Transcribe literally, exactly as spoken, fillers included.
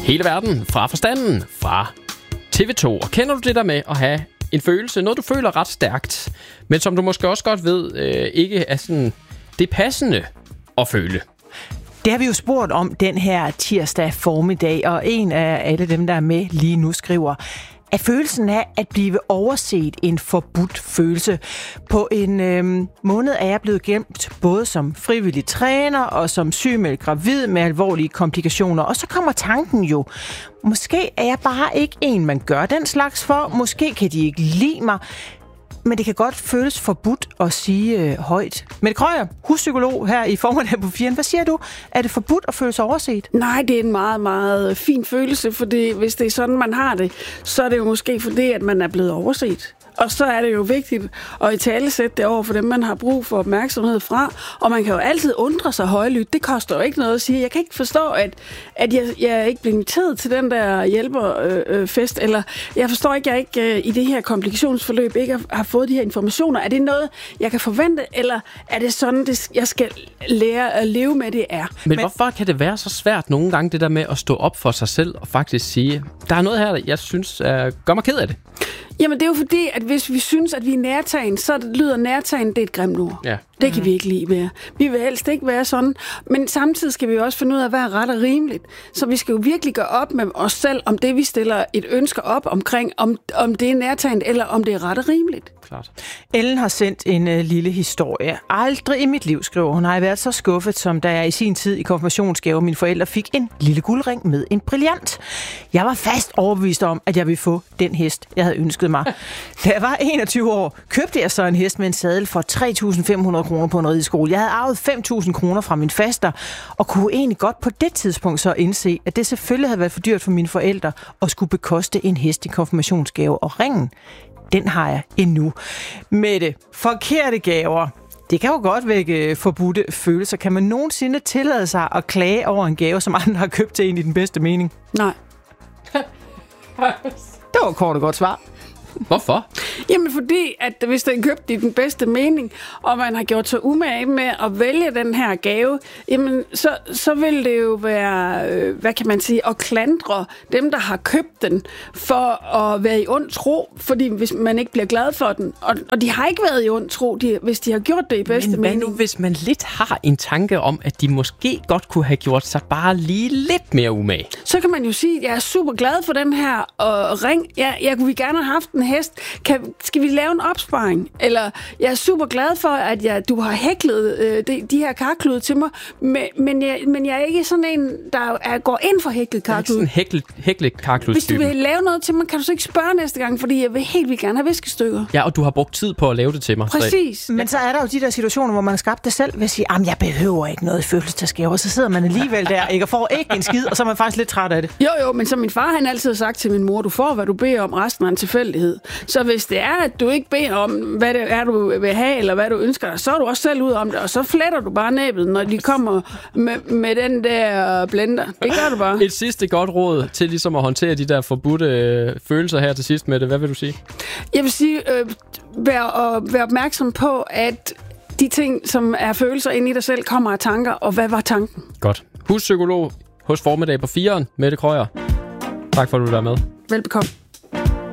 Hele verden fra forstanden fra T V to. Og kender du det der med at have en følelse, noget du føler ret stærkt, men som du måske også godt ved øh, ikke er sådan det passende at føle? Det har vi jo spurgt om den her tirsdag formiddag, og en af alle dem, der er med lige nu, skriver, at følelsen af at blive overset en forbudt følelse. På en øh, måned er jeg blevet gemt, både som frivillig træner og som sygemeldt gravid med alvorlige komplikationer. Og så kommer tanken jo, måske er jeg bare ikke en, man gør den slags for. Måske kan de ikke lide mig. Men det kan godt føles forbudt at sige øh, højt. Mette Krøyer, huspsykolog her i formiddag på Firen. Hvad siger du? Er det forbudt at føle sig overset? Nej, det er en meget, meget fin følelse, fordi hvis det er sådan, man har det, så er det jo måske fordi, at man er blevet overset. Og så er det jo vigtigt at italesætte det over for dem, man har brug for opmærksomhed fra. Og man kan jo altid undre sig højlydt. Det koster jo ikke noget at sige. Jeg kan ikke forstå, at, at jeg, jeg ikke bliver inviteret til den der hjælperfest. Øh, eller jeg forstår ikke, at jeg ikke øh, i det her komplikationsforløb ikke har, har fået de her informationer. Er det noget, jeg kan forvente? Eller er det sådan, det, jeg skal lære at leve med, det er? Men, Men hvorfor kan det være så svært nogle gange, det der med at stå op for sig selv og faktisk sige, der er noget her, jeg synes uh, gør mig ked af det? Jamen, det er jo fordi, at hvis vi synes, at vi er nærtagen, så lyder nærtagen, det er et grimt ord. Ja. Det kan vi ikke lide mere. Vi vil helst ikke være sådan. Men samtidig skal vi jo også finde ud af, hvad er ret og rimeligt. Så vi skal jo virkelig gøre op med os selv, om det, vi stiller et ønske op omkring, om, om det er nærtagen, eller om det er ret og rimeligt. Klart. Ellen har sendt en uh, lille historie. Aldrig i mit liv, skriver hun, har jeg været så skuffet, som da jeg i sin tid i konfirmationsgave, mine forældre fik en lille guldring med en brillant. Jeg var fast overbevist om, at jeg ville få den hest, jeg havde ønsket mig. Da jeg var enogtyve år, købte jeg så en hest med en sadel for tre tusind fem hundrede kroner på en rideskole. Jeg havde arvet fem tusind kroner fra min faster, og kunne egentlig godt på det tidspunkt så indse, at det selvfølgelig havde været for dyrt for mine forældre at skulle bekoste en hest i konfirmationsgave. Og ringen, den har jeg endnu. Med det forkerte gaver, det kan jo godt vække forbudte følelser. Kan man nogensinde tillade sig at klage over en gave, som andre har købt til en i den bedste mening? Nej. Det var kort og godt svar. Hvorfor? Jamen fordi, at hvis den er købt i den bedste mening, og man har gjort sig umage med at vælge den her gave, jamen så, så vil det jo være, øh, hvad kan man sige, at klandre dem, der har købt den, for at være i ond tro, fordi hvis man ikke bliver glad for den. Og, og de har ikke været i ond tro, de, hvis de har gjort det i bedste Men mening. hvad nu, hvis man lidt har en tanke om, at de måske godt kunne have gjort sig bare lige lidt mere umage? Så kan man jo sige, at jeg er super glad for den her og ring. Jeg, jeg kunne gerne have haft en hest. Kan, skal vi lave en opsparing? Eller jeg er super glad for, at jeg, du har hæklet øh, de, de her karklude til mig, men, men, jeg, men jeg er ikke sådan en, der er, går ind for hæklet karklude. Det er ikke sådan en hæklet karklude. Hvis du vil lave noget til mig, kan du så ikke spørge næste gang, fordi jeg vil helt vildt gerne have viskestykker. Ja, og du har brugt tid på at lave det til mig. Præcis. Så, men så er der jo de der situationer, hvor man har skabt det selv ved at sige, at jeg behøver ikke noget følelsesgave, og så sidder man alligevel der ikke, og får ikke en skid, og så er man faktisk lidt træt af det. Jo, jo, men som min far han altid har sagt til min mor, du får, hvad du beder om, resten af en tilfældighed. Så hvis det er, at du ikke beder om, hvad det er, du vil have, eller hvad du ønsker dig, så er du også selv ud om det, og så fletter du bare næbet, når de kommer med, med den der blender. Det gør du bare. Et sidste godt råd til ligesom at håndtere de der forbudte øh, følelser her til sidst med det. Hvad vil du sige? Jeg vil sige, øh, vær, øh, vær opmærksom på, at de ting, som er følelser inde i dig selv, kommer af tanker, og hvad var tanken? Godt. Huspsykolog hos Formiddag på Firen, Mette Krøyer. Tak for, at du er med. Velbekomme.